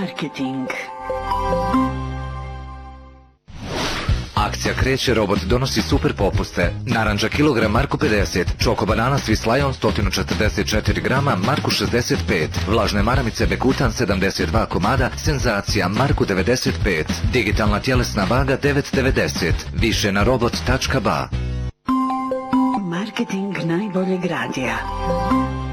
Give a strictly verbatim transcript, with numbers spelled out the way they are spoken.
Marketing. Akcija kreće, robot donosi super popuste. Naranđa kilogram Marku pedeset, čoko banana Swiss Lion sto četrdeset četiri grama Marku šezdeset pet, vlažne maramice Bekutan sedamdeset dva komada, senzacija Marku devedeset pet, digitalna tjelesna vaga devet devedeset, više na robot tačka ba. Marketing najboljeg radija.